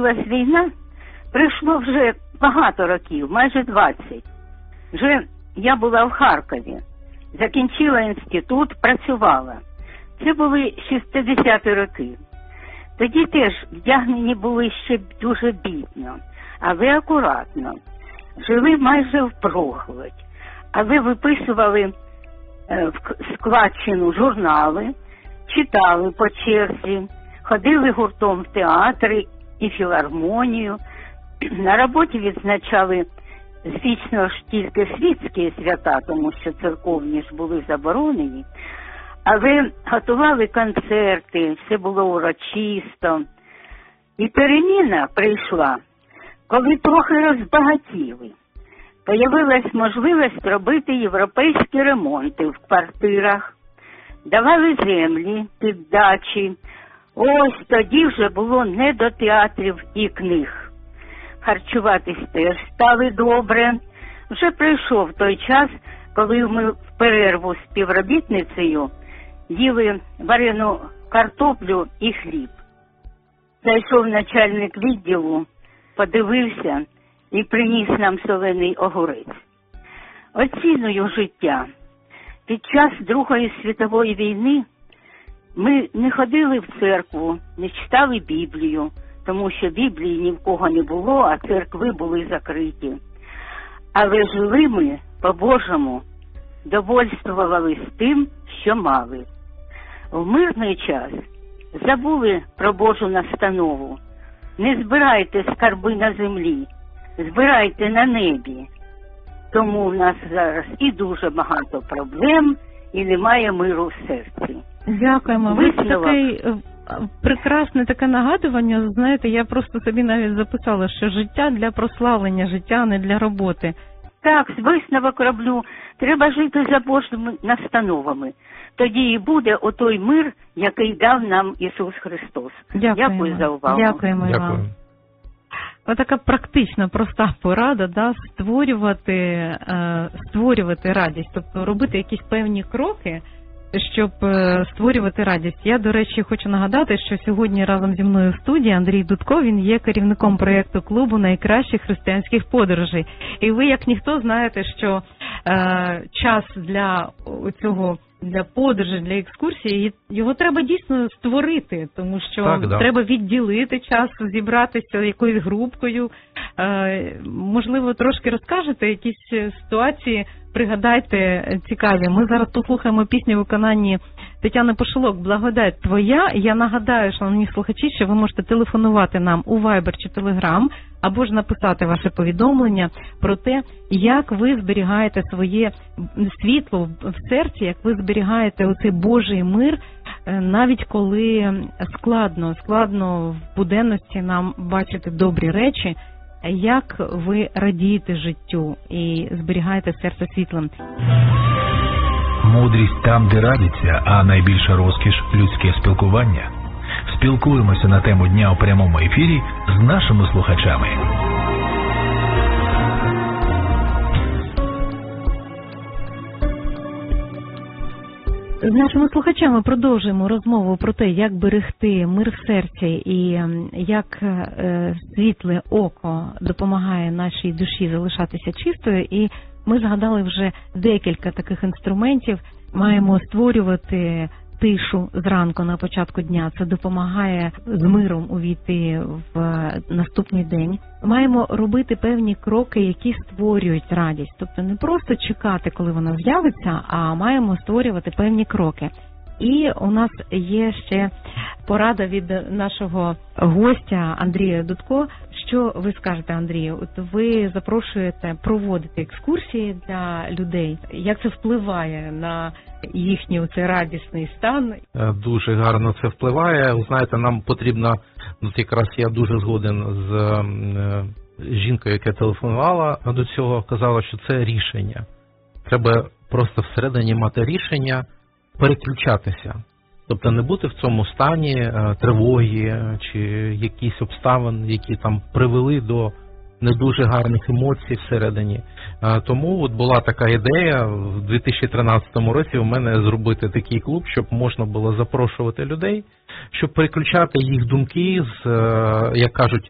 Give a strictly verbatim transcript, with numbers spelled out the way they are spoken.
закінчилась війна, пройшло вже багато років, майже двадцять. Вже я була в Харкові, закінчила інститут, працювала. Це були шістдесяті роки. Тоді теж вдягнені були ще дуже бідно, але акуратно. Жили майже впроголодь, але виписували в складчину журнали, читали по черзі, ходили гуртом в театри і філармонію. На роботі відзначали, звісно ж, тільки світські свята, тому що церковні ж були заборонені, але готували концерти, все було урочисто. І переміна прийшла, коли трохи розбагатіли. Появилась можливість робити європейські ремонти в квартирах, давали землі під дачі. Ось тоді вже було не до театрів і книг. Харчуватись теж стали добре. Вже прийшов той час, коли ми в перерву з співробітницею їли варену картоплю і хліб. Зайшов начальник відділу, подивився і приніс нам солений огурець. Оціную життя. Під час Другої світової війни ми не ходили в церкву, не читали Біблію, тому що Біблії ні в кого не було, а церкви були закриті. Але жили ми по-божому, довольствували з тим, що мали. В мирний час забули про Божу настанову. Не збирайте скарби на землі, збирайте на небі. Тому в нас зараз і дуже багато проблем, і немає миру в серці. Дякуємо. Ви такий прекрасне таке нагадування. Знаєте, я просто собі навіть записала, що життя для прославлення, життя не для роботи. Так, висновок роблю. Треба жити за Божими настановами. Тоді і буде отой мир, який дав нам Ісус Христос. Дякуємо. Дякую за увагу. Дякуємо Дякую. вам. Ось така практична, проста порада, да, створювати, е, створювати радість, тобто робити якісь певні кроки, щоб е, створювати радість. Я, до речі, хочу нагадати, що сьогодні разом зі мною в студії Андрій Дудко, він є керівником проєкту клубу найкращих християнських подорожей. І ви, як ніхто, знаєте, що е, час для цього, для подорожі, для екскурсії, його треба дійсно створити, тому що так, да. треба відділити час, зібратися якоюсь групкою. Е, можливо, трошки розкажете якісь ситуації, пригадайте цікаві. Ми зараз послухаємо пісню в виконанні Тетяни Пошилок «Благодать твоя». Я нагадаю, шановні слухачі, що ви можете телефонувати нам у Viber чи Telegram, або ж написати ваше повідомлення про те, як ви зберігаєте своє світло в серці, як ви зберігаєте оцей Божий мир, навіть коли складно, складно в буденності нам бачити добрі речі, як ви радієте життю і зберігаєте серце світлим. Мудрість там, де радиться, а найбільша розкіш – людське спілкування. Спілкуємося на тему дня у прямому ефірі з нашими слухачами. З нашими слухачами продовжуємо розмову про те, як берегти мир в серці і як е, світле око допомагає нашій душі залишатися чистою. І ми згадали вже декілька таких інструментів. Маємо створювати тишу зранку на початку дня. Це допомагає з миром увійти в наступний день. Маємо робити певні кроки, які створюють радість. Тобто не просто чекати, коли вона з'явиться, а маємо створювати певні кроки. І у нас є ще порада від нашого гостя Андрія Дудко. Що ви скажете, Андрію? От ви запрошуєте проводити екскурсії для людей. Як це впливає на їхній оцей радісний стан? Дуже гарно це впливає. Ви знаєте, нам потрібно, от якраз я дуже згоден з е, жінкою, яка телефонувала до цього, казала, що це рішення. Треба просто всередині мати рішення переключатися. Тобто не бути в цьому стані е, тривоги чи якісь обставин, які там привели до не дуже гарних емоцій всередині. Е, тому от була така ідея в дві тисячі тринадцятому році у мене зробити такий клуб, щоб можна було запрошувати людей, щоб переключати їх думки з, е, як кажуть,